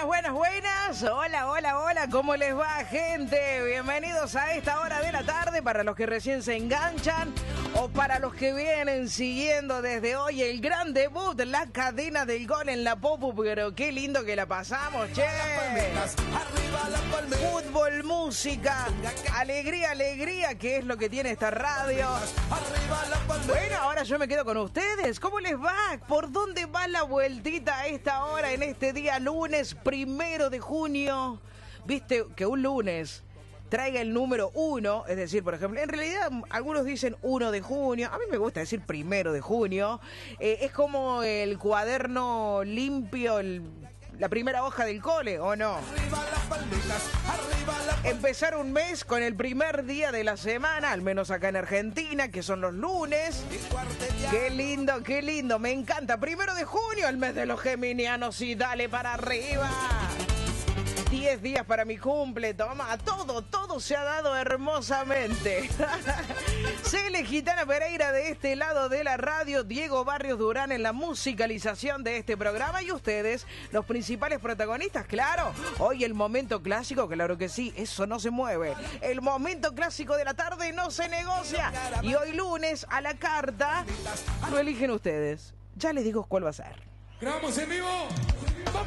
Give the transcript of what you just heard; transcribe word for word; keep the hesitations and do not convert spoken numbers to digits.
buenas, buenas, buenas. Hola, hola, hola. ¿Cómo les va, gente? Bienvenidos a esta hora de la tarde para los que recién se enganchan o para los que vienen siguiendo desde hoy el gran debut, la cadena del gol en la Popu. Pero qué lindo que la pasamos, che. Fútbol, música, alegría, alegría, que es lo que tiene esta radio. Bueno, ahora yo me quedo con ustedes. ¿Cómo les va? ¿Por dónde va la vueltita a esta hora en este día lunes primero de junio? Viste que un lunes traiga el número uno, es decir, por ejemplo, en realidad algunos dicen uno de junio, a mí me gusta decir primero de junio, eh, es como el cuaderno limpio, el, la primera hoja del cole, ¿o no? Empezar un mes con el primer día de la semana, al menos acá en Argentina, que son los lunes. Qué lindo, qué lindo, me encanta. Primero de junio, el mes de los geminianos, y dale para arriba. Diez días para mi cumple, toma, todo, todo se ha dado hermosamente. Cele Gitana Pereira de este lado de la radio, Diego Barrios Durán en la musicalización de este programa y ustedes, los principales protagonistas, claro. Hoy el momento clásico, claro que sí, eso no se mueve. El momento clásico de la tarde no se negocia. Y hoy lunes, a la carta, lo eligen ustedes. Ya les digo cuál va a ser. ¡Grabamos en vivo!